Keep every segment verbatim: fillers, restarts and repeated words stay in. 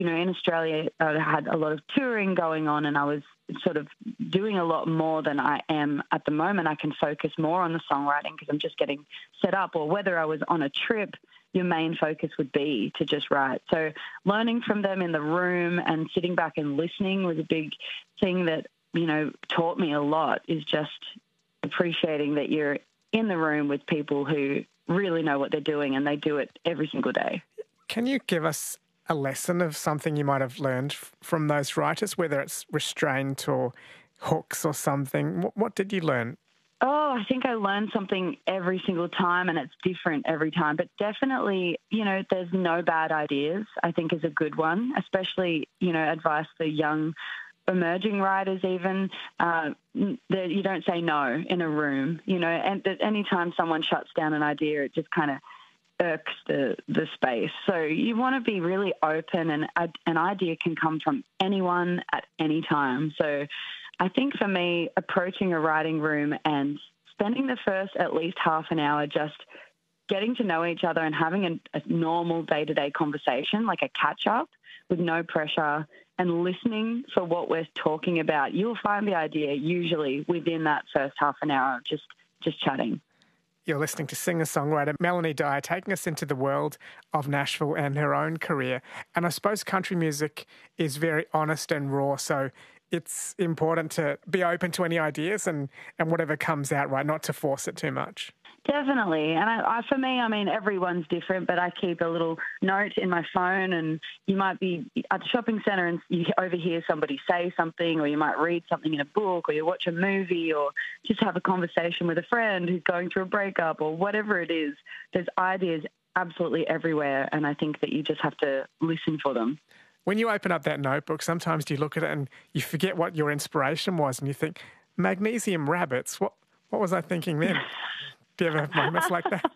you know, in Australia, I had a lot of touring going on and I was sort of doing a lot more than I am at the moment. I can focus more on the songwriting because I'm just getting set up, or whether I was on a trip, your main focus would be to just write. So learning from them in the room and sitting back and listening was a big thing that, you know, taught me a lot, is just appreciating that you're in the room with people who really know what they're doing and they do it every single day. Can you give us a lesson of something you might have learned f- from those writers, whether it's restraint or hooks or something? What, what did you learn? Oh, I think I learn something every single time, and it's different every time. But definitely, you know, there's no bad ideas, I think, is a good one, especially, you know, advice for young emerging writers even, uh, that you don't say no in a room, you know, and that anytime someone shuts down an idea, it just kind of irks the, the space. So you want to be really open, and a, an idea can come from anyone at any time. So I think for me, approaching a writing room and spending the first at least half an hour just getting to know each other and having a, a normal day-to-day conversation, like a catch-up with no pressure, and listening for what we're talking about, you'll find the idea usually within that first half an hour of just, just chatting. You're listening to singer-songwriter Melanie Dyer taking us into the world of Nashville and her own career. And I suppose country music is very honest and raw, so it's important to be open to any ideas and, and whatever comes out, right, not to force it too much. Definitely. And I, I, for me, I mean, everyone's different, but I keep a little note in my phone, and you might be at the shopping centre and you overhear somebody say something, or you might read something in a book, or you watch a movie, or just have a conversation with a friend who's going through a breakup, or whatever it is. There's ideas absolutely everywhere, and I think that you just have to listen for them. When you open up that notebook, sometimes you look at it and you forget what your inspiration was, and you think, magnesium rabbits, what, what was I thinking then? Do you ever have moments like that?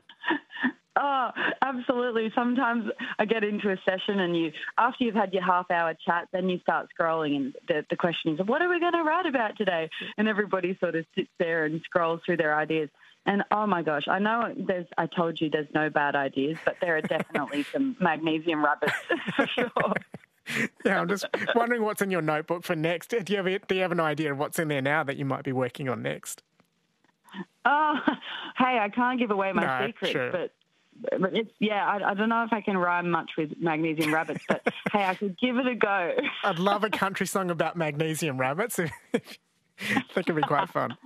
Oh, absolutely. Sometimes I get into a session and you, after you've had your half-hour chat, then you start scrolling and the, the question is, what are we going to write about today? And everybody sort of sits there and scrolls through their ideas. And, oh, my gosh, I know there's, I told you there's no bad ideas, but there are definitely some magnesium rabbits for sure. Yeah, I'm just wondering what's in your notebook for next. Do you have, do you have an idea of what's in there now that you might be working on next? Oh, hey, I can't give away my no, secrets, sure. but but it's, yeah, I, I don't know if I can rhyme much with magnesium rabbits, but hey, I could give it a go. I'd love a country song about magnesium rabbits. That could be quite fun.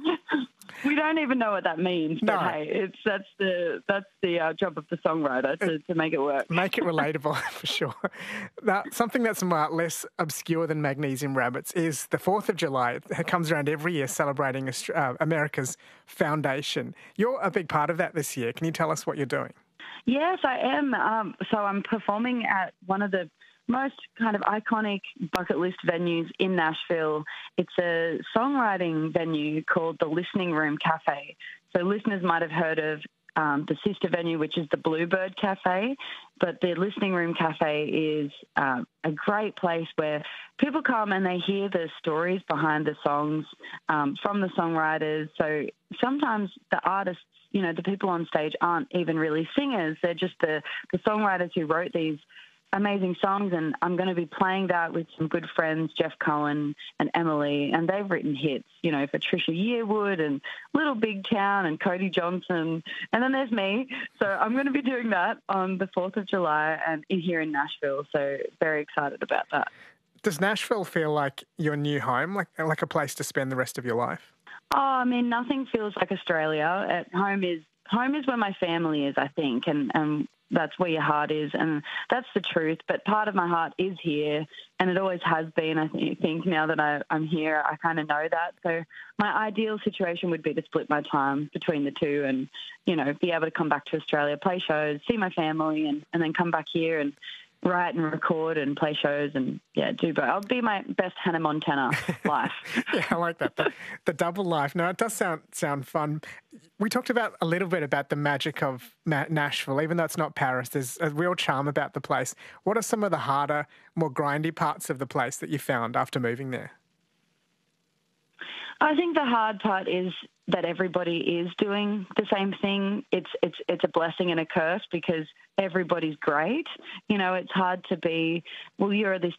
We don't even know what that means, but no. hey, it's that's the that's the uh, job of the songwriter to, to make it work. Make it relatable, for sure. Now, something that's less obscure than magnesium rabbits is the fourth of July. It comes around every year celebrating uh, America's foundation. You're a big part of that this year. Can you tell us what you're doing? Yes, I am. Um, so I'm performing at one of the most kind of iconic bucket list venues in Nashville. It's a songwriting venue called the Listening Room Cafe. So listeners might have heard of um, the sister venue, which is the Bluebird Cafe, but the Listening Room Cafe is uh, a great place where people come and they hear the stories behind the songs um, from the songwriters. So sometimes the artists, you know, the people on stage aren't even really singers. They're just the, the songwriters who wrote these amazing songs, and I'm going to be playing that with some good friends, Jeff Cohen and Emily, and they've written hits, you know, for Trisha Yearwood and Little Big Town and Cody Johnson, and then there's me. So I'm going to be doing that on the fourth of July and in here in Nashville, so very excited about that. Does Nashville feel like your new home, like like a place to spend the rest of your life? Oh, I mean, nothing feels like Australia. At home is home is where my family is, I think, and, and that's where your heart is, and that's the truth. But part of my heart is here, and it always has been, I think. Now that I, I'm here, I kind of know that. So my ideal situation would be to split my time between the two and, you know, be able to come back to Australia, play shows, see my family, and, and then come back here and write and record and play shows and, yeah, do both. I'll be my best Hannah Montana life. Yeah, I like that. The, the double life. No, it does sound sound fun. We talked about a little bit about the magic of Ma- Nashville. Even though it's not Paris, there's a real charm about the place. What are some of the harder, more grindy parts of the place that you found after moving there? I think the hard part is that everybody is doing the same thing. It's it's it's a blessing and a curse because everybody's great. You know, it's hard to be, well, you're this